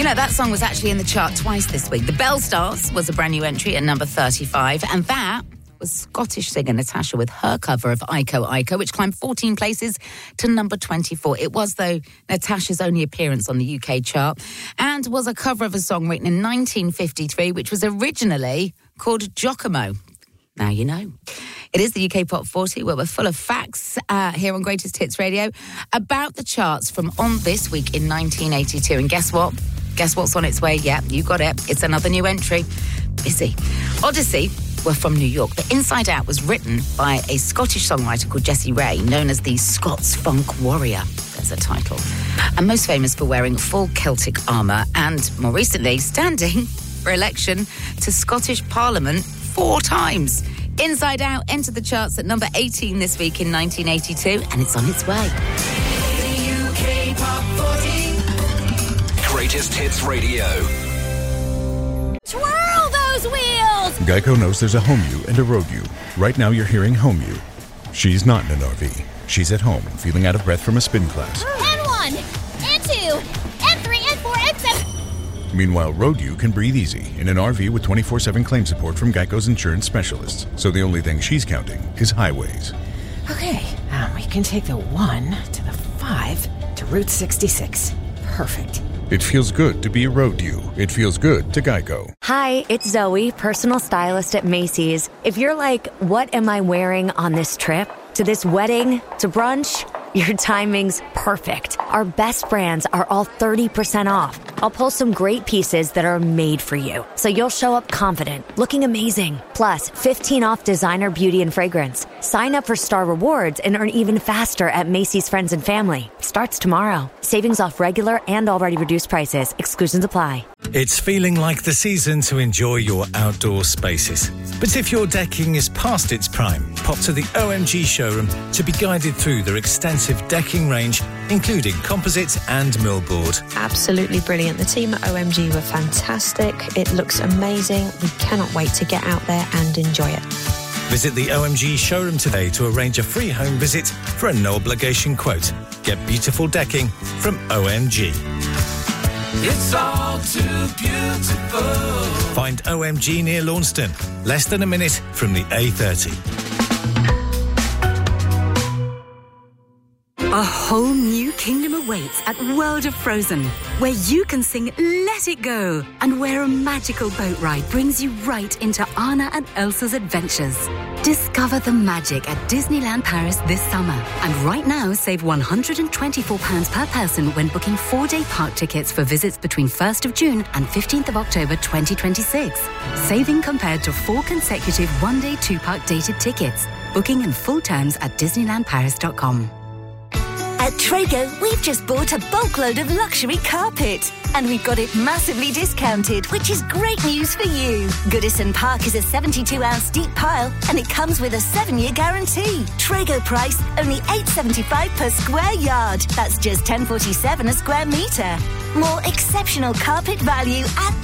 know, that song was actually in the chart twice this week. The Bell Stars was a brand new entry at number 35, and that was Scottish singer Natasha with her cover of Iko Iko, which climbed 14 places to number 24. It was, though, Natasha's only appearance on the UK chart, and was a cover of a song written in 1953, which was originally called Giacomo. Now you know. It is the UK Pop 40, where we're full of facts here on Greatest Hits Radio about the charts from on this week in 1982. And guess what? Guess what's on its way? Yeah, you got it. It's another new entry. Busy. Odyssey were from New York. The Inside Out was written by a Scottish songwriter called Jessie Ray, known as the Scots Funk Warrior. There's a title. And most famous for wearing full Celtic armour and, more recently, standing for election to Scottish Parliament 4 times. Inside Out entered the charts at number 18 this week in 1982, and it's on its way. The UK Pop 40. Greatest Hits Radio. Twirl those wheels! Geico knows there's a home you and a road you. Right now you're hearing home you. She's not in an RV. She's at home, feeling out of breath from a spin class. And 1, and 2, and 3, and 4, and 7... Meanwhile, road you can breathe easy in an RV with 24/7 claim support from Geico's insurance specialists. So the only thing she's counting is highways. Okay, we can take the 1 to the 5 to Route 66. Perfect. It feels good to be a road you. It feels good to Geico. Hi, it's Zoe, personal stylist at Macy's. If you're like, what am I wearing on this trip? To this wedding? To brunch? Your timing's perfect. Our best brands are all 30% off. I'll pull some great pieces that are made for you, so you'll show up confident, looking amazing. Plus, 15 off designer beauty and fragrance. Sign up for Star Rewards and earn even faster at Macy's Friends and Family. Starts tomorrow. Savings off regular and already reduced prices. Exclusions apply. It's feeling like the season to enjoy your outdoor spaces. But if your decking is past its prime, pop to the OMG showroom to be guided through their extensive decking range, including composites and millboard. Absolutely brilliant. The team at OMG were fantastic. It looks amazing. We cannot wait to get out there and enjoy it. Visit the OMG showroom today to arrange a free home visit for a no-obligation quote. Get beautiful decking from OMG. It's all too beautiful. Find OMG near Launceston, less than a minute from the A30. A whole new kingdom awaits at World of Frozen, where you can sing Let It Go, and where a magical boat ride brings you right into Anna and Elsa's adventures. Discover the magic at Disneyland Paris this summer. And right now, save £124 per person when booking 4-day park tickets for visits between 1st of June and 15th of October 2026. Saving compared to 4 consecutive 1-day 2-park dated tickets. Booking and full terms at disneylandparis.com. At Trago, we've just bought a bulk load of luxury carpet. And we've got it massively discounted, which is great news for you. Goodison Park is a 72-ounce deep pile, and it comes with a 7-year guarantee. Trago price, only $8.75 per square yard. That's just $10.47 a square metre. More exceptional carpet value at